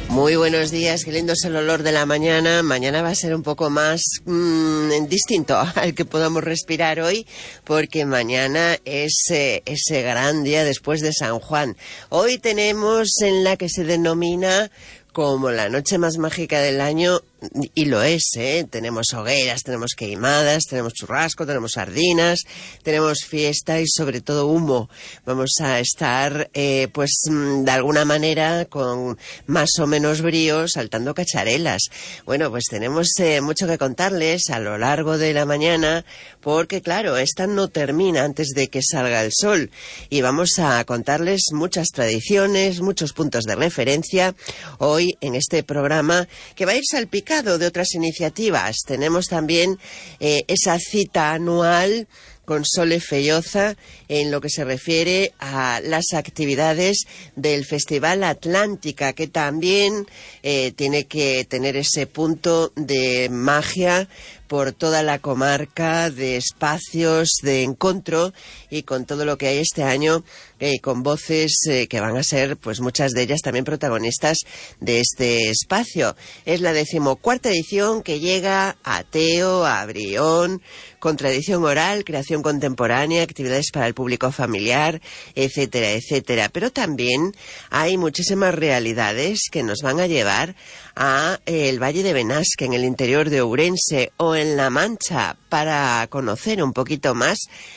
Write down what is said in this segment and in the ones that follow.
Muy buenos días, qué lindo es el olor de la mañana. Mañana va a ser un poco más distinto al que podamos respirar hoy, porque mañana es ese gran día después de San Juan. Hoy tenemos en la que se denomina como la noche más mágica del año, y lo es, tenemos hogueras, tenemos queimadas, tenemos churrasco, tenemos sardinas, tenemos fiesta y sobre todo humo. Vamos a estar, de alguna manera, con más o menos brío, saltando cacharelas. Bueno, pues tenemos mucho que contarles a lo largo de la mañana, porque claro, esta no termina antes de que salga el sol, y vamos a contarles muchas tradiciones, muchos puntos de referencia, hoy en este programa, que va a ir salpicado de otras iniciativas. Tenemos también esa cita anual con Sole Feioza en lo que se refiere a las actividades del Festival Atlántica, que también tiene que tener ese punto de magia por toda la comarca, de espacios de encuentro, y con todo lo que hay este año, con voces que van a ser, pues muchas de ellas también protagonistas de este espacio. Es la 14ª edición que llega a Teo, a Brión, con tradición oral, creación contemporánea, actividades para el público familiar, etcétera, etcétera. Pero también hay muchísimas realidades que nos van a llevar a el Valle de Benasque, en el interior de Ourense, o en La Mancha, para conocer un poquito más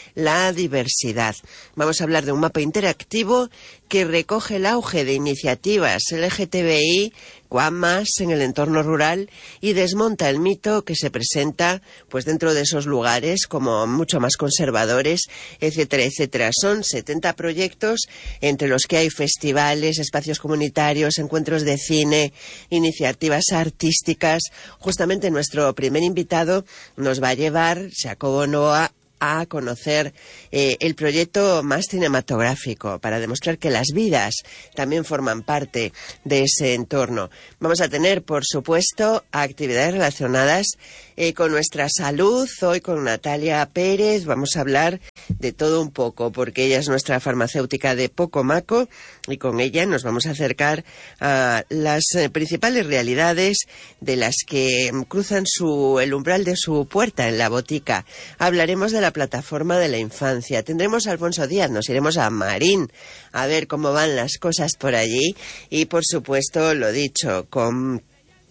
la diversidad. Vamos a hablar de un mapa interactivo que recoge el auge de iniciativas LGTBI más en el entorno rural y desmonta el mito que se presenta pues dentro de esos lugares como mucho más conservadores, etcétera, etcétera. Son 70 proyectos, entre los que hay festivales, espacios comunitarios, encuentros de cine, iniciativas artísticas. Justamente nuestro primer invitado nos va a llevar, Jacobo Noa, a conocer el proyecto más cinematográfico, para demostrar que las vidas también forman parte de ese entorno. Vamos a tener, por supuesto, actividades relacionadas con nuestra salud. Hoy con Natalia Pérez vamos a hablar de todo un poco, porque ella es nuestra farmacéutica de Pocomaco, y con ella nos vamos a acercar a las principales realidades de las que cruzan el umbral de su puerta en la botica. Hablaremos de la plataforma de la infancia. Tendremos a Alfonso Díaz, nos iremos a Marín a ver cómo van las cosas por allí, y por supuesto, lo dicho, con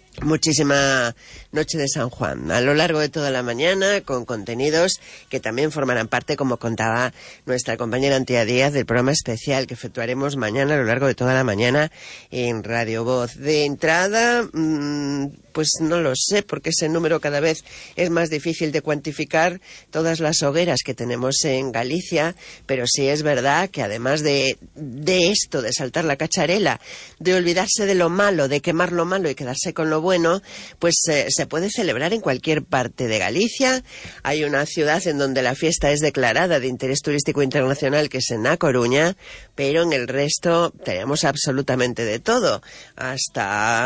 muchísima noche de San Juan a lo largo de toda la mañana, con contenidos que también formarán parte, como contaba nuestra compañera Antía Díaz, del programa especial que efectuaremos mañana a lo largo de toda la mañana en Radio Voz. De entrada, pues no lo sé, porque ese número cada vez es más difícil de cuantificar, todas las hogueras que tenemos en Galicia, pero sí es verdad que además de esto, de saltar la cacharela, de olvidarse de lo malo, de quemar lo malo y quedarse con lo bueno, pues se puede celebrar en cualquier parte de Galicia. Hay una ciudad en donde la fiesta es declarada de interés turístico internacional, que es en A Coruña, pero en el resto tenemos absolutamente de todo, hasta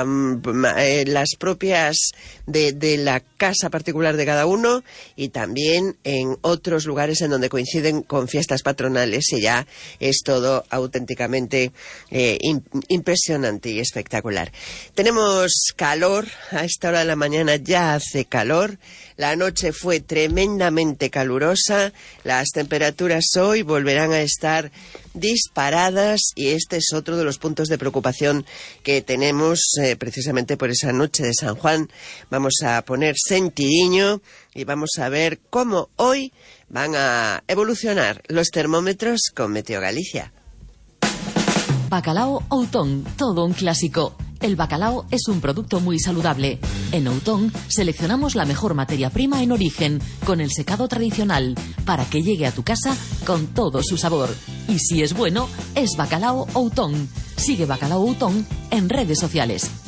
las propias de la casa particular de cada uno, y también en otros lugares en donde coinciden con fiestas patronales, y ya es todo auténticamente impresionante y espectacular. Tenemos calor, a esta hora de la mañana ya hace calor, la noche fue tremendamente calurosa, las temperaturas hoy volverán a estar disparadas, y este es otro de los puntos de preocupación que tenemos precisamente por esa noche de San Juan. Vamos a poner sentidiño y vamos a ver cómo hoy van a evolucionar los termómetros con Meteo Galicia. Bacalao Outón, todo un clásico. El bacalao es un producto muy saludable. En Outón seleccionamos la mejor materia prima en origen, con el secado tradicional, para que llegue a tu casa con todo su sabor. Y si es bueno, es Bacalao Outón. Sigue Bacalao Outón en redes sociales.